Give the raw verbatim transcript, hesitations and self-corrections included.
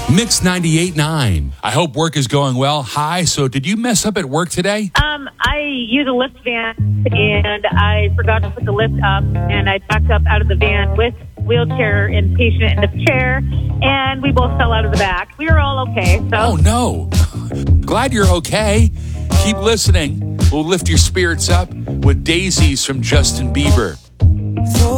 Mix ninety-eight point nine. I hope work is going well. Hi, so did you mess up at work today? Um, I use a lift van, and I forgot to put the lift up, and I backed up out of the van with wheelchair and patient in the chair, and we both fell out of the back. We were all okay. So. Oh, no. Glad you're okay. Keep listening. We'll lift your spirits up with Daisies from Justin Bieber.